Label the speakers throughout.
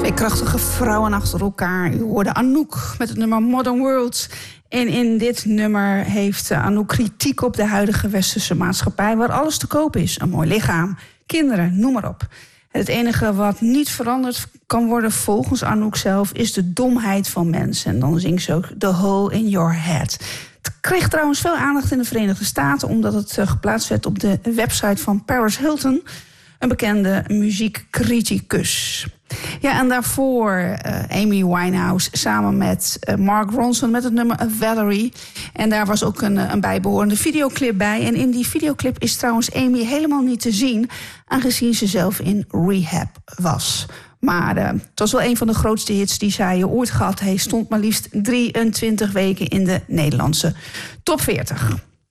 Speaker 1: Twee krachtige vrouwen achter elkaar. U hoorde Anouk met het nummer Modern World. En in dit nummer heeft Anouk kritiek op de huidige westerse maatschappij, waar alles te koop is. Een mooi lichaam, kinderen, noem maar op. Het enige wat niet veranderd kan worden volgens Anouk zelf is de domheid van mensen. En dan zingt ze ook The Hole in Your Head. Het kreeg trouwens veel aandacht in de Verenigde Staten, omdat het geplaatst werd op de website van Paris Hilton, een bekende muziekcriticus. Ja, en daarvoor Amy Winehouse samen met Mark Ronson met het nummer Valerie. En daar was ook een bijbehorende videoclip bij. En in die videoclip is trouwens Amy helemaal niet te zien, aangezien ze zelf in rehab was. Maar het was wel een van de grootste hits die zij ooit gehad heeft. Stond maar liefst 23 weken in de Nederlandse top 40.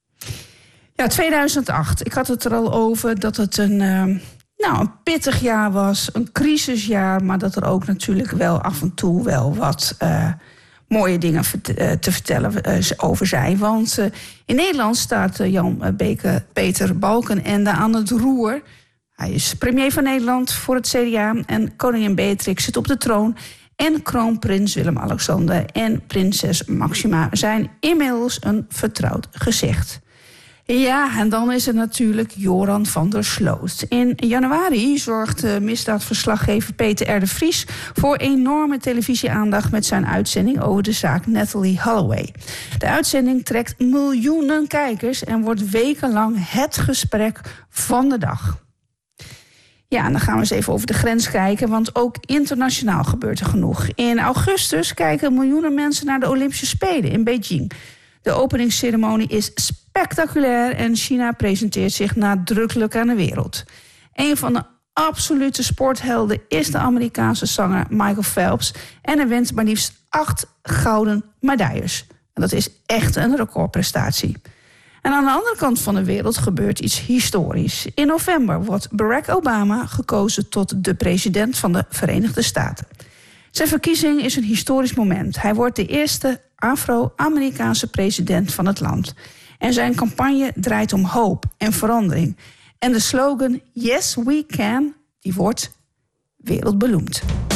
Speaker 1: Ja, 2008. Ik had het er al over dat het een pittig jaar was, een crisisjaar, maar dat er ook natuurlijk wel af en toe wel wat mooie dingen te vertellen over zijn. Want in Nederland staat Jan-Peter Balkenende aan het roer. Hij is premier van Nederland voor het CDA en koningin Beatrix zit op de troon. En kroonprins Willem-Alexander en prinses Maxima zijn inmiddels een vertrouwd gezicht. Ja, en dan is er natuurlijk Joran van der Sloot. In januari zorgt misdaadverslaggever Peter R. de Vries voor enorme televisieaandacht met zijn uitzending over de zaak Natalee Holloway. De uitzending trekt miljoenen kijkers en wordt wekenlang het gesprek van de dag. Ja, en dan gaan we eens even over de grens kijken, want ook internationaal gebeurt er genoeg. In augustus kijken miljoenen mensen naar de Olympische Spelen in Beijing. De openingsceremonie is spectaculair en China presenteert zich nadrukkelijk aan de wereld. Een van de absolute sporthelden is de Amerikaanse zanger Michael Phelps. En hij wint maar liefst 8 gouden medailles. En dat is echt een recordprestatie. En aan de andere kant van de wereld gebeurt iets historisch. In november wordt Barack Obama gekozen tot de president van de Verenigde Staten. Zijn verkiezing is een historisch moment. Hij wordt de eerste Afro-Amerikaanse president van het land. En zijn campagne draait om hoop en verandering. En de slogan Yes We Can, die wordt wereldberoemd.